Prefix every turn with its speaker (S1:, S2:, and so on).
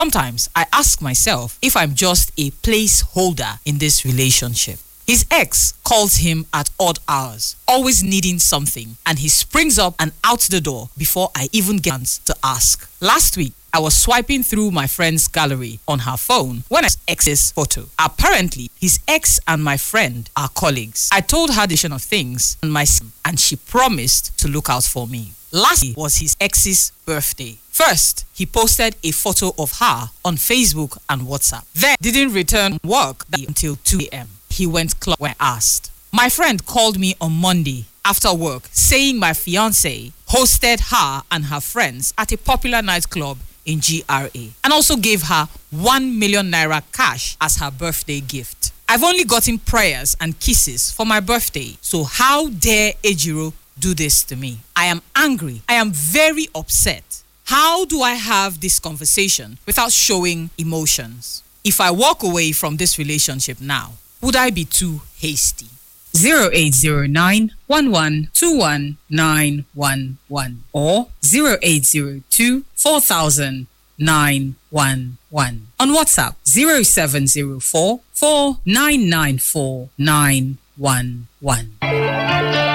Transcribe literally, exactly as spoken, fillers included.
S1: Sometimes I ask myself if I'm just a placeholder in this relationship. His ex calls him at odd hours, always needing something, and he springs up and out the door before I even get a chance to ask. Last week, I was swiping through my friend's gallery on her phone when I saw his ex's photo. Apparently, his ex and my friend are colleagues. I told her the vision of things and my and she promised to look out for me. Lastly was his ex's birthday. First, he posted a photo of her on Facebook and WhatsApp. Then didn't return work until two a.m. He went club when asked. My friend called me on Monday after work saying my fiancé hosted her and her friends at a popular nightclub in G R A and also gave her one million naira cash as her birthday gift. I've only gotten prayers and kisses for my birthday, so how dare Ejiro do this to me? I am angry. I am very upset. How do I have this conversation without showing emotions? If I walk away from this relationship now, would I be too hasty?
S2: zero eight zero nine, one one two one nine one one or zero eight zero two, four thousand nine one one. On WhatsApp, zero seven zero four, four nine nine four nine one one.